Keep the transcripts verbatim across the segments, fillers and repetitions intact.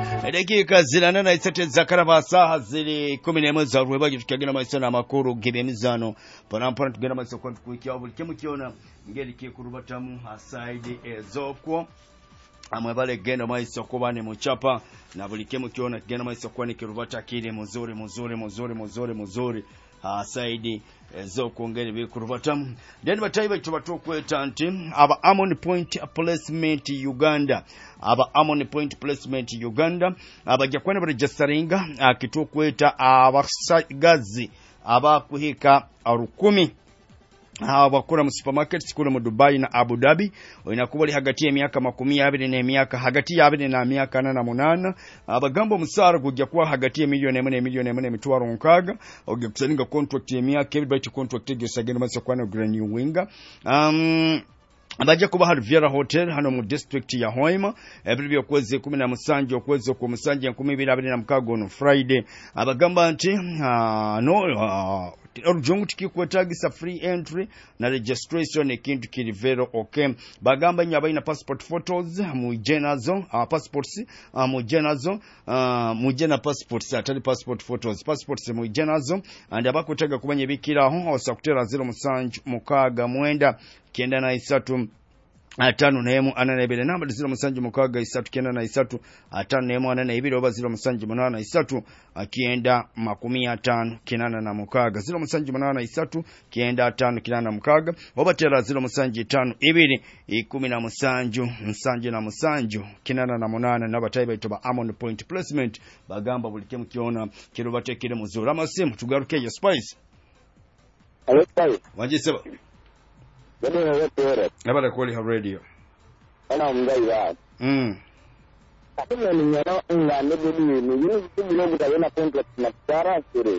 Dakika zirana na isate zakaraba saha ziri kumi n'imwe za ruhebagi tukagenda maisa na makuru g'emizano panampana tugenda maisa kwa tukuikia buli kimu kiona ngeli kikurubatamu aside ezokwo amwe bale genda maisa kuba ne muchapa na buli kimu kiona genda maisa kwa ni kirubata kiri muzuri muzuri muzuri muzuri muzuri aside ezokwo ngeli bikurubatamu then bataiba tubatokweta nti aba Amon Point Placement Uganda aba Amon Point Placement Uganda abajja kwana baregistaringa akitokweta abasagazi abakuhika arukumi abakora mu supermarkets kule mu Dubai na Abu Dhabi inakuba hagati ya miaka makumi abiri na miaka hagati ya abiri na miaka nana munana abagambo musara kujja kuwa hagati ya milioni emu na milioni emu na mitwaro nkaga ogekusaninga contract ya miaka everybody contract gesagenda masakwana Grand Winga um abaje kuba hari Viera Hotel hano mu district ya Hoima ebiribyo kwezi kumi na musanju okwezi ku musanju nkumi ibiri abiri na mukago no Friday abagamba nti uh, no uh, orujongu tikikwetagisa free entry na registration ekintu kirivero okay bagamba nya baina passport photos mu jenazo uh, passports uh, mu jenazo uh, mu jena passports atali passport photos passports mu jenazo and abakutaga kubanye bikiraho osakutera zero musanju mukaga mwenda kenda na isatu atano nemu anana ibiri namba zero musanju mukaga isatu kenda na isatu atano nemu anana ibiri oba zero musanju munana isatu akienda makumi atano kinana na mukaga zero musanju munana isatu kienda atano kinana na mukaga oba tera zero musanju tano ibiri ikumi na musanju musanju na musanju kinana na munana nabataiba itoba Amon Point Placement bagamba buli kimu kiona kirubate kire muzura amasimu tugaruke ya Spice Hello Spice wajiseba Bado na wewe nabala kweli ha radio ana mngai ya mm Akuna ni nyana nga nebudi ni yini kubilo mutayona contract na tsara sire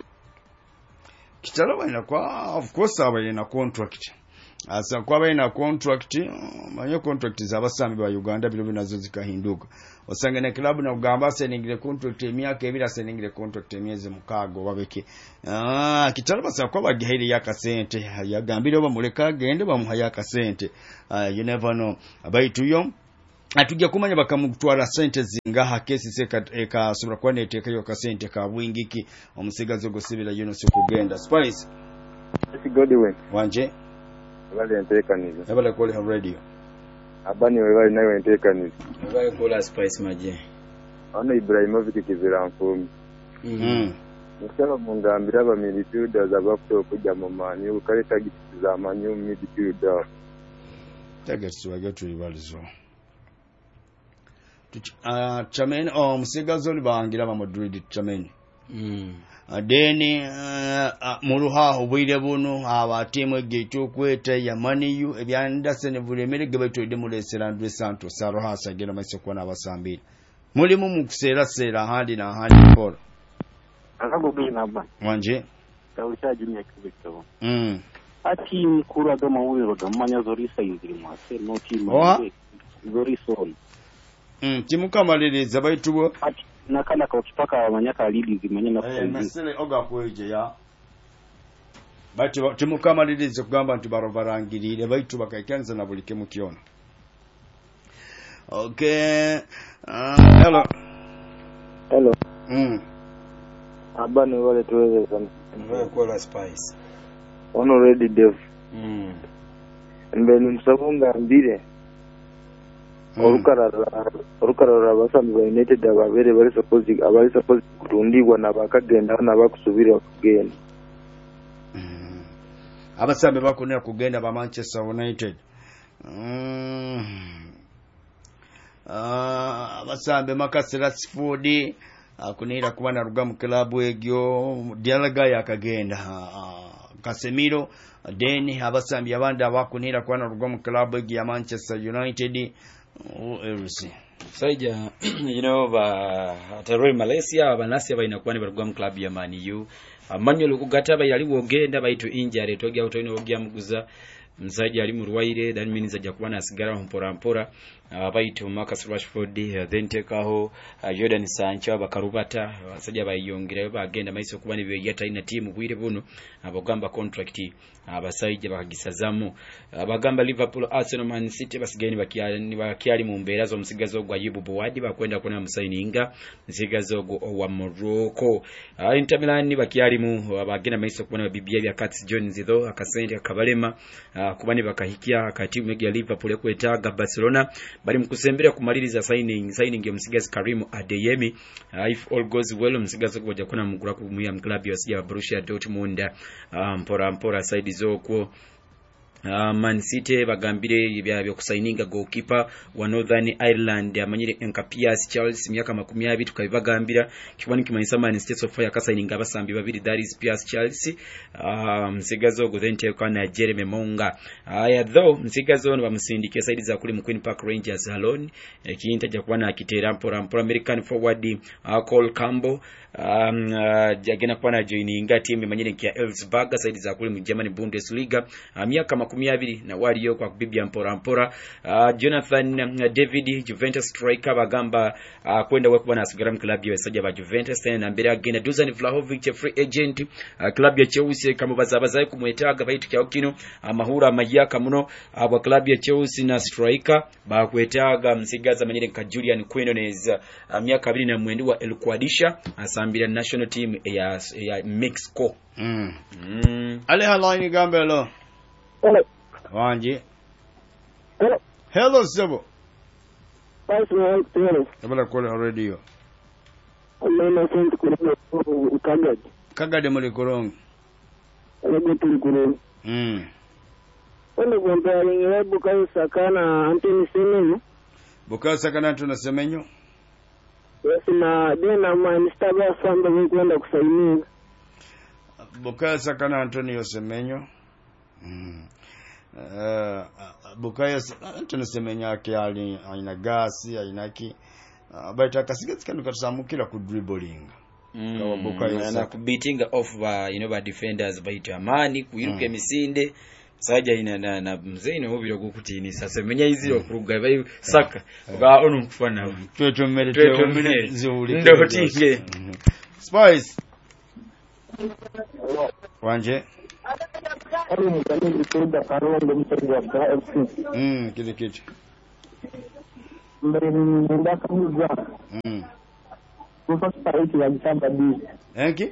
kitalo bana kwa of course abayina contract asa kwa bayina contract manyo contract zabasambi ba Uganda bilo binazo zikahinduka osangene club na ugamba seningire contract emyaka ebira seningire contract emyeze mukago babeke ah kitalo basa kwa bagihiri yakasente yagambire oba muleka gende bamuhaya kasente uh, you never know abaituyo atujja kumanya bakamutwara sente zingaha kesi seka eka subra kwa neteka yo kasente ka bwingiki omusigazo gosibira yuno sikugenda Spice Esi Godwin wanje wale nteka nizo nabala kole ha radio abani wale nayo nteka nizo wale kola Spice maje ana Ibrahimovic kivira mfumi mhm Musaba mungambira ba midfielder zabakuto kujja mu manyu kale tagiti za manyu midfielder tageti wagatu libalizo Uh, chamen oh musigazo libangira ba Madrid chamen mm adeni uh, uh, muruha obwire buno abatimwe gecho kweta ya maniyu ebyandase ne bulemere gebeto mu Leserandwe Santos saroha sagera maso kona abasambira mulimu mukusera sera handi na handi polo akago bina ba wanje tawuchaji ni akibito mm ati mkura doma uyo gamanya zori sayiziri mwase no team zori sol mm timukamaliriza baitubo ati nakana ka ukipaka wamanyaka alidi zimanye na eh nasele oga kweje ya bati timukamaliriza kugamba nti barobarangirire baitu bakakanza na bulike mukiona okay uh, hello Hello mm abani wale tuweze sana wale kola Spice ono ready dev mm mbele msabunga mbire orukarara orukarara basambi ba United ababere bari suppose abari suppose kutundigwa nabakagenda nabakusubira kugenda mm abasambi bakonera kugenda ba Manchester United mm ah abasambi makasi Rashford akunira kubana rugamu club egyo dialaga yakagenda Casemiro deni abasambi abandi abakunira kubana rugamu club egyo ya Manchester United oh everything saija you know ba Terror Malaysia abanasi bainakuwa ni barugwa mu club ya Man U amanyolo kugataba yali wogenda baitu injury togya utoni wogya muguza mzaji ali murwaire dan miniza jakwana asigara mpora mpora abaito Marcus Rashford uh, then tekaho uh, Jordan Sancho abakarubata abasajja bayongerayo bagenda maiso kuba nibe yata ina timu bwire buno abagamba contract abasajja bakagisazamu abagamba Liverpool, Arsenal, Man City basigeni bakyali bakyali mu mbeera zo musigazo gwa Ayubu Buwadi bakwenda kuna musayininga musigazo gwa wa Morocco. uh, Inter Milan bakyali mu abagenda maiso kubona bibia bya Curtis Jones tho akasente akabalema uh, kubani bakahikia akatimu ya Liverpool ekwetaga Barcelona bali mkusembera kumaliriza signing signing ya msigazi Karim Adeyemi. uh, if all goes well msigazi kuja kuna mugura kumya mklabu ya Borussia Dortmund uh, mpora mpora side zokwo. Uh, Man City bagambire bya byo kusaininga goalkeeper wa Northern Ireland amanyire Encapias Charles myaka makumi abiri tukabagambira kibani kimanisa Man City so fire kasaininga abasambi babiri that is Pierce Charles uh, msigazo go then take na Jeremy Monga. Aya uh, though msigazo bamusindike side za kuli mu Queen Park Rangers alone ekinta ja kubana akitera mpora mpora American forward uh, Cole Campbell um uh, jagena kwana joininga team imanyire kia Elfsberg side za kuli mu German Bundesliga uh, myaka makumi abiri na waliyo kwa kubibia mpora mpora. uh, Jonathan uh, David Juventus striker bagamba uh, kwenda weku bana Asgram club ya sajja ba Juventus na mbere agenda Dusan Vlahovic free agent uh, club ya Chelsea kama bazabazaye kumwetaga baitu kya kino amahura amayaka muno aba uh, club ya Chelsea na striker bakwetaga msigaza manyire ka Julian Quinones uh, myaka abiri na mwendo wa El Quadisha asambira national team ya ya Mexico. mm. mm. Ale halaini gambelo Hello. Wanje. Hello. Hello Sebo. Basi na hello. Kabla kwa radio. Mimi senti kuna ukagaji. Kagade muri korongo. Ebe tuli kuna. Mm. Wale gwamba yenye Bukayo Saka na Anthony Semenyo. Bukayo Saka na Anthony Semenyo. Yes na dena minister wa samba kwenda kusaini. Bukayo Saka na Anthony Semenyo. Mm. Uh, Bukayo Anthony Semenyo yake ali aina gasi ainaki uh, baita kasigati kanu katusamukira ku dribbling. Mm, Kawa Bukayo Saka na kubitinga off ba you know ba defenders baita amani kuyiruke mm. misinde saja ina na, na mzeino hobiro gukutini sasa menya iziro kuruga bayi Saka ga onu mfana tweto mmere tweto mmere zuri ndo tinge Spice Wanje Ari mkani kutoka Karongo mtego wa F C. Mm kile kitu. Mbere nenda kamuza. Mm. Kufa spaiti ya Samba B. Enki?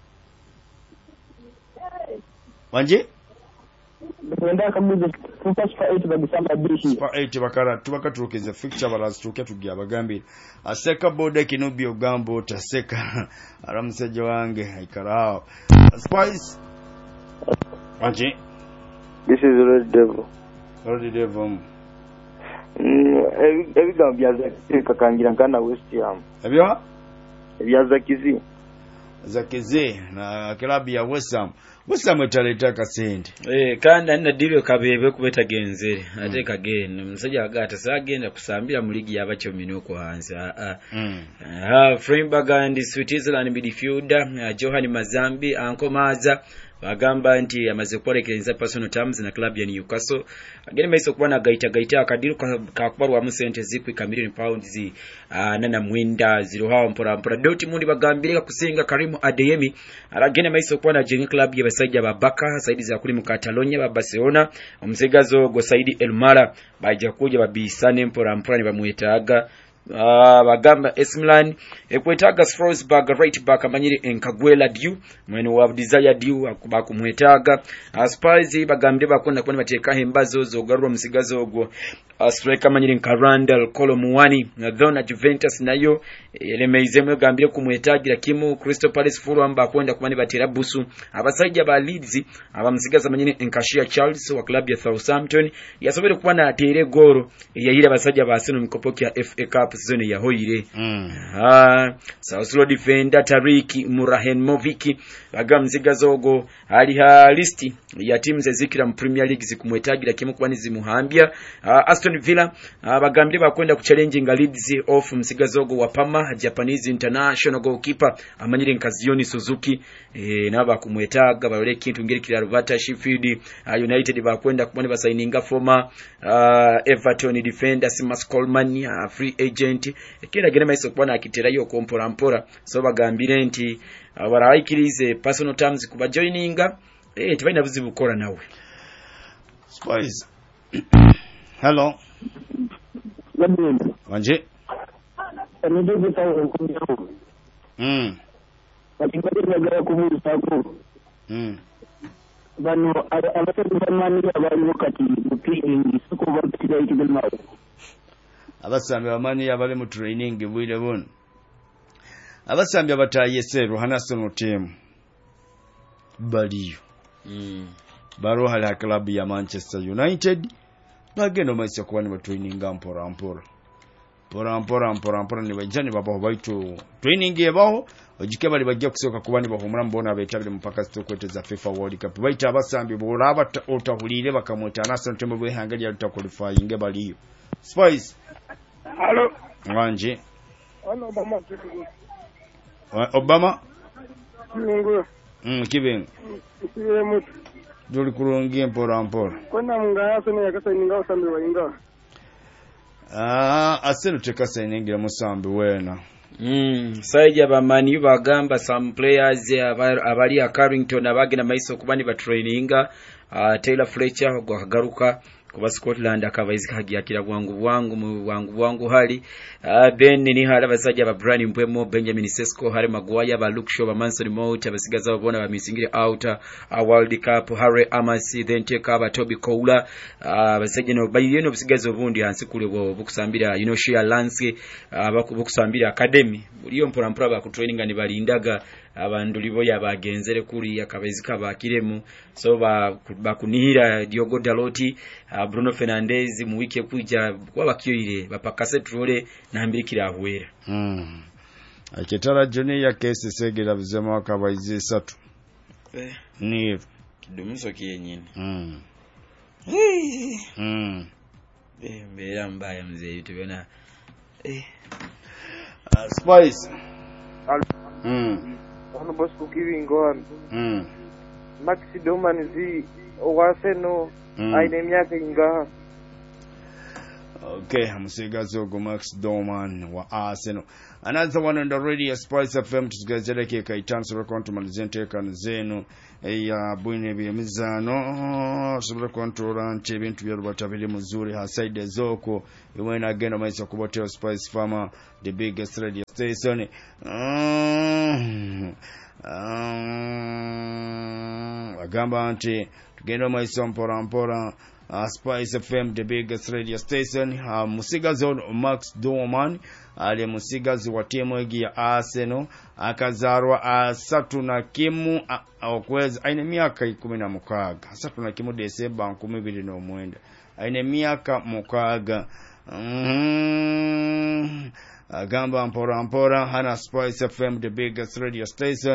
Wanje? Nenda kamuza kufa spaiti ya Samba B. Spaiti bakara tubakaturukeza fixture barazituke tugia bagambi. Aseka bode kinobi ogambo taseka aramuseje wange ikarao. Spice Wanje? This is Red Devil. Red Devil. Mm, ebi gambia za kakangira ngana West Ham. Ebyo? Ebyaza kizi. Zakeze na klabu ya West Ham. West Ham etaleta kasende. Eh kandi nna dibyo kabebe kubeta genzere ate kagene msajja agata sagenda kusambira mu ligi yabacho minuko hanze a a mm. uh, Freiburg and Switzerland midfielder uh, Johan Mazambi Anko Maza bagamba nti amaze kwerekereza personal terms na club ya Newcastle agene maiso kubona gaita gaita akadiru kakubarwa mu sente zikwika million pounds uh, nana mwinda zero hawo mpora mpora Dortmund bagambirika kusinga Karim Adeyemi aragene maiso kubona jenga club ya basajja babaka saidi za kuli mu Catalonia ba Barcelona omusegazo go Saidi Elmara baja kuja babisane mpora mpora ni bamwetaga Uh, bagamba Esmilan ekwetaga Strasbourg right back amanyiri Enkagwela Diu mwene wa Desire Diu akuba kumwetaga Spurs bagambye bakonda kubona bateka hembazo zogarwa musigazo ogwo striker amanyiri Karandal Kolomuwani Dhona Juventus nayo elemezemwe gambye kumwetagira kimu Crystal Palace Fulham bakonda kubana batera busu abasajja ba Leeds abamusigaza amanyiri Enkashia Charles wa club ya Southampton yasobere kubana atere goro yayira abasajja ba Arsenal mikopoki ya F A Cup Cup season ya hoire mm. ah Sausulo defender Tariki Murahemovic agamziga zogo ali ha listi ya timu zezikira mu Premier League zikumwetagira kimu kwani zimuhambia uh, Aston Villa uh, bagambye bakwenda ku challenging Leeds of msigazogo wa Parma Japanese international goalkeeper amanyire Nkaziyoni Suzuki eh naba kumwetaga balole kintu ngiri kira Ruvata Sheffield uh, United bakwenda kubone basaininga former uh, Everton defender Simas Coleman uh, free agent kira gene maiso kubona akiterayo kompora mpora so bagambire nti uh, barayikirize personal terms kuba joininga eh tibaina buzibukora nawe Spice. Hello. Wanje. Mm. Mm. Bano abatatu bamani abali wakati training soko bakira ikidemawo. Abasambi bamani abali mu training bwire bon. Abasambi abataye Rohanason team. Baliyo. Mm. Baro hala club ya Manchester United bagendo maisha kuba ni training mpora mpora pora mpora mpora mpora ni bajani babaho baitu training yebaho ojike bali bajja kusoka kuba ni bahumura mbona betabire mpaka sitokweteza FIFA World Cup baita abasambi boraba otahulire bakamweta national team bwe hangali ya qualifying baliyo Spice. Hello. Wanje. Ono Obama. Obama. Mungu. Mm kibenga. Siye mutu. Doli kurungi mpora mpora. Kona mungaya sone yakasa ninga osambi wainga. Ah, aselu tekasa ningira musambi wena. Mm, saija bamani bagamba some players abali ya Carrington abagina maiso kubani ba traininga uh, Taylor Fletcher gwagaruka kuba Scotland akabaizi kagiakira bwangu bwangu mu bwangu bwangu hali uh, Ben ni hala basajja ba Brian Mbwemo Benjamin Sesko Harry Maguire ba Luke Shaw ba Manson Mount abasigaza babona ba misingire out uh, World Cup Harry Amasi then take aba Toby Koula uh, basajja no bayeno basigaza obundi hansi kule bo bukusambira you know Shea Lance uh, bakubukusambira academy buliyo mpora mpora ba ku training ni balindaga abandu libo yabagenzere kuri yakabaizi kabakiremu so ba bakunihira Diogo Dalot uh, Bruno Fernandes mu wiki kuja kwabakiyoire bapakase trole nambirikira ahwera mm akitara joni ya kesi segera bizema wakabaizi esatu eh ni kidumuso kiyenyine mm mm eh mbera mbaya mzee yutubona eh uh, Spice. mm ono boss kukibingon mm Maxi Domanzi owaseno mm. aine myaka inga. Okay, Musigazo go Max Doman wa Arsenal. Another one on the radio Spice F M tuzigazereke kaitanso rekonto malizente kan zenu ya bwine byemizano sobra controla nche bintu bya rubatabiri muzuri ha side zoko yomena agenda maisha kubotea Spice Farmer the biggest radio station. Mm. Um, agamba nti tugenda maisha mpora mpora uh, Spice F M the biggest radio station. uh, Musigazi Max Doman ali musigazi wa timu egi ya Arsenal akazarwa asatu na kimu okwezi aine miaka kumi na mukaga asatu na kimu Desemba nkumi bibiri na mwenda aine miaka mukaga. mm-hmm. Agamba mpora mpora hana Spice F M the biggest radio station.